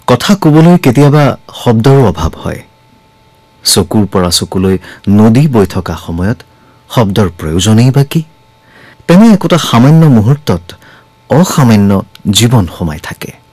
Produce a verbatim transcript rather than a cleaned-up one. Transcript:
কথা ক'বলৈ কেতিয়াবা শব্দৰ অভাৱ হয়। চকুৰ পৰা চকুলৈ নদী বৈ থকা সময়ত শব্দৰ প্ৰয়োজনেই বা কি? তেনে একোটা সামান্য মুহূৰ্তত অসামান্য জীৱন সোমাই থাকে।